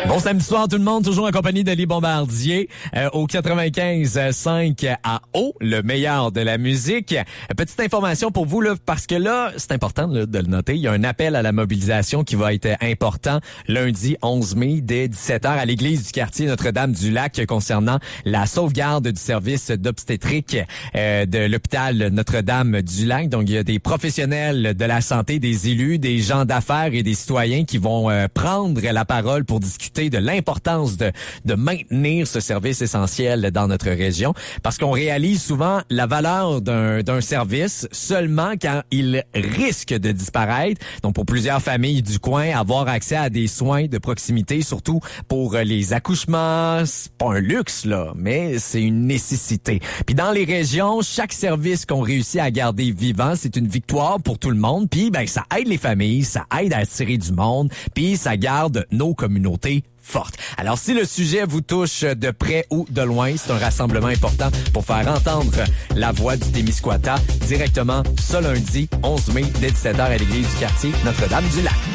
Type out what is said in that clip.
Bon samedi soir tout le monde, toujours en compagnie de Les Bombardiers au 95.5 à Haut, le meilleur de la musique. Petite information pour vous là, parce que là, c'est important là, de le noter, il y a un appel à la mobilisation qui va être important lundi 11 mai dès 17h à l'église du quartier Notre-Dame-du-Lac concernant la sauvegarde du service d'obstétrique de l'hôpital Notre-Dame-du-Lac. Donc il y a des professionnels de la santé, des élus, des gens d'affaires et des citoyens qui vont prendre la parole pour discuter de l'importance de maintenir ce service essentiel dans notre région, parce qu'on réalise souvent la valeur d'un service seulement quand il risque de disparaître. Donc pour plusieurs familles du coin, avoir accès à des soins de proximité, surtout pour les accouchements, c'est pas un luxe là, mais c'est une nécessité. Puis dans les régions, chaque service qu'on réussit à garder vivant, c'est une victoire pour tout le monde. Puis ben ça aide les familles, ça aide à attirer du monde, puis ça garde nos communautés fortes. Alors, si le sujet vous touche de près ou de loin, c'est un rassemblement important pour faire entendre la voix du Témiscouata directement ce lundi 11 mai dès 17h à l'église du quartier Notre-Dame-du-Lac.